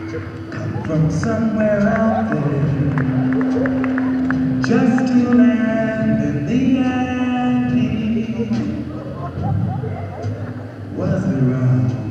Come from somewhere out there, just to land in the Andes. Was it wrong?